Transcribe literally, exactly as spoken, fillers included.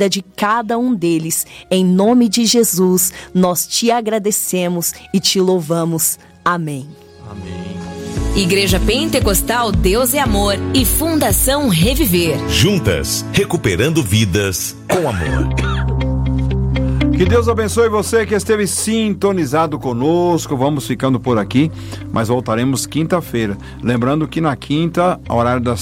vida de cada um deles. Em nome de Jesus, nós te agradecemos e te louvamos. Amém. Amém. Igreja Pentecostal Deus é Amor e Fundação Reviver. Juntas, recuperando vidas com amor. Que Deus abençoe você que esteve sintonizado conosco. Vamos ficando por aqui, mas voltaremos quinta-feira. Lembrando que na quinta, ao horário das